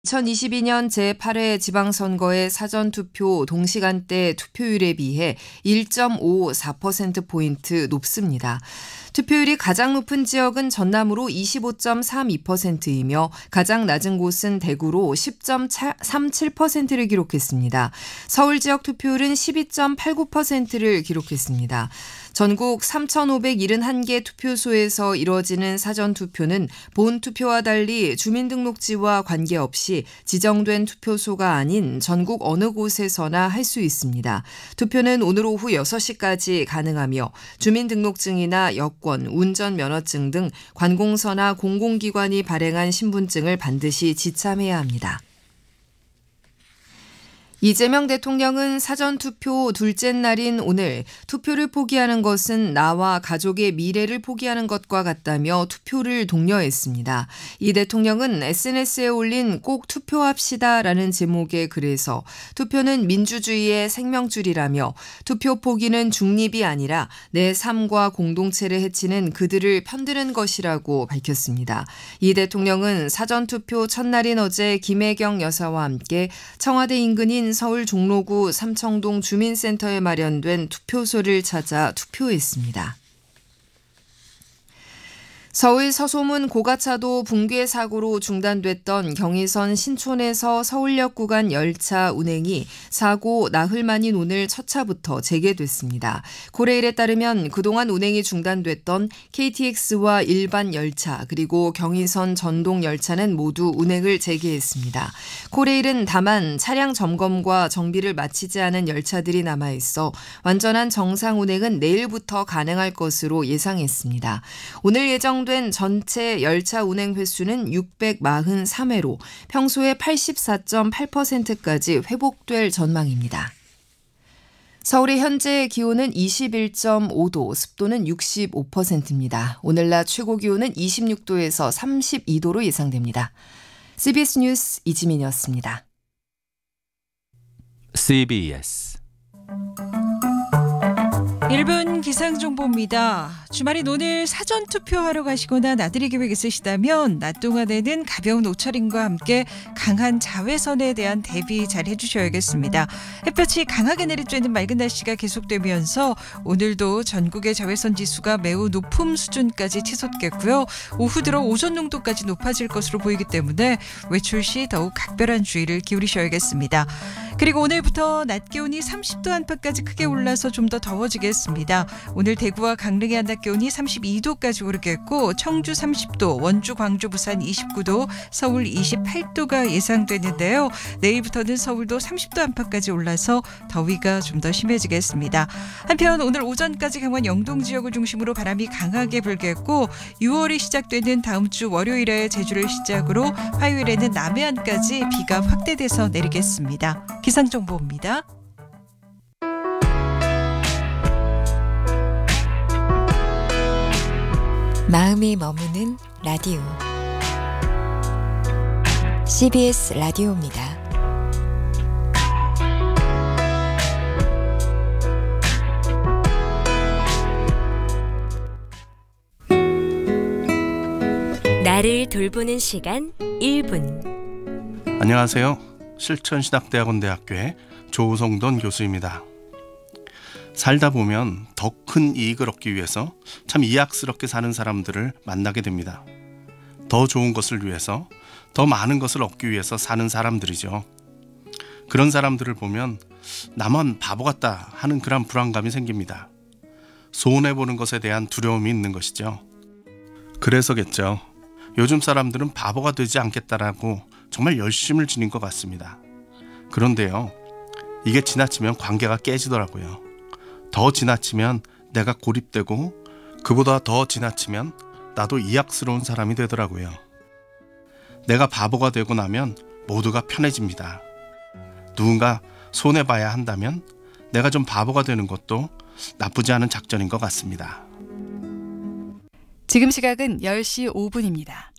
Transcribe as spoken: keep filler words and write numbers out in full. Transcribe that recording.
이천이십이 년 제팔 회 지방선거의 사전투표 동시간대 투표율에 비해 일 점 오사 퍼센트포인트 높습니다. 투표율이 가장 높은 지역은 전남으로 이십오 점 삼이 퍼센트이며 가장 낮은 곳은 대구로 십 점 삼칠 퍼센트를 기록했습니다. 서울 지역 투표율은 십이 점 팔구 퍼센트를 기록했습니다. 전국 삼천오백칠십일 개 투표소에서 이뤄지는 사전투표는 본투표와 달리 주민등록지와 관계없이 지정된 투표소가 아닌 전국 어느 곳에서나 할 수 있습니다. 투표는 오늘 오후 여섯 시까지 가능하며 주민등록증이나 여권, 운전면허증 등 관공서나 공공기관이 발행한 신분증을 반드시 지참해야 합니다. 이재명 대통령은 사전투표 둘째 날인 오늘 투표를 포기하는 것은 나와 가족의 미래를 포기하는 것과 같다며 투표를 독려했습니다. 이 대통령은 에스엔에스에 올린 꼭 투표합시다라는 제목의 글에서 투표는 민주주의의 생명줄이라며 투표 포기는 중립이 아니라 내 삶과 공동체를 해치는 그들을 편드는 것이라고 밝혔습니다. 이 대통령은 사전투표 첫날인 어제 김혜경 여사와 함께 청와대 인근인 서울 종로구 삼청동 주민센터에 마련된 투표소를 찾아 투표했습니다. 서울 서소문 고가차도 붕괴 사고로 중단됐던 경의선 신촌에서 서울역 구간 열차 운행이 사고 나흘 만인 오늘 첫 차부터 재개됐습니다. 고레일에 따르면 그동안 운행이 중단됐던 케이티엑스와 일반 열차 그리고 경의선 전동 열차는 모두 운행을 재개했습니다. 고레일은 다만 차량 점검과 정비를 마치지 않은 열차들이 남아있어 완전한 정상 운행은 내일부터 가능할 것으로 예상했습니다. 오늘 예정 된 전체 열차 운행 횟수는 육백사십삼 회로 평소의 팔십사 점 팔 퍼센트까지 회복될 전망입니다. 서울의 현재 기온은 이십일 점 오 도, 습도는 육십오 퍼센트입니다. 오늘 낮 최고 기온은 이십육 도에서 삼십이 도로 예상됩니다. 씨비에스 뉴스 이지민이었습니다. 씨비에스 일 분 기상정보입니다. 주말인 오늘 사전투표하러 가시거나 나들이 계획 있으시다면 낮 동안에는 가벼운 옷차림과 함께 강한 자외선에 대한 대비 잘 해주셔야겠습니다. 햇볕이 강하게 내리쬐는 맑은 날씨가 계속되면서 오늘도 전국의 자외선 지수가 매우 높은 수준까지 치솟겠고요. 오후 들어 오존 농도까지 높아질 것으로 보이기 때문에 외출 시 더욱 각별한 주의를 기울이셔야겠습니다. 그리고 오늘부터 낮 기온이 삼십 도 안팎까지 크게 올라서 좀 더 더워지겠습니다. 오늘 대구와 강릉의 한낮 기온이 삼십이 도까지 오르겠고 청주 삼십 도, 원주, 광주, 부산 이십구 도, 서울 이십팔 도가 예상되는데요. 내일부터는 서울도 삼십 도 안팎까지 올라서 더위가 좀 더 심해지겠습니다. 한편 오늘 오전까지 강원 영동 지역을 중심으로 바람이 강하게 불겠고 유월이 시작되는 다음 주 월요일에 제주를 시작으로 화요일에는 남해안까지 비가 확대돼서 내리겠습니다. 기상정보입니다. 마음이 머무는 라디오 씨비에스 라디오입니다. 나를 돌보는 시간 일 분. 안녕하세요. 실천신학대학원대학교의 조성돈 교수입니다. 살다 보면 더 큰 이익을 얻기 위해서 참 이악스럽게 사는 사람들을 만나게 됩니다. 더 좋은 것을 위해서, 더 많은 것을 얻기 위해서 사는 사람들이죠. 그런 사람들을 보면 나만 바보 같다 하는 그런 불안감이 생깁니다. 손해보는 것에 대한 두려움이 있는 것이죠. 그래서겠죠. 요즘 사람들은 바보가 되지 않겠다라고 정말 열심을 지닌 것 같습니다. 그런데요, 이게 지나치면 관계가 깨지더라고요. 더 지나치면 내가 고립되고 그보다 더 지나치면 나도 이악스러운 사람이 되더라고요. 내가 바보가 되고 나면 모두가 편해집니다. 누군가 손해봐야 한다면 내가 좀 바보가 되는 것도 나쁘지 않은 작전인 것 같습니다. 지금 시각은 열 시 오 분입니다.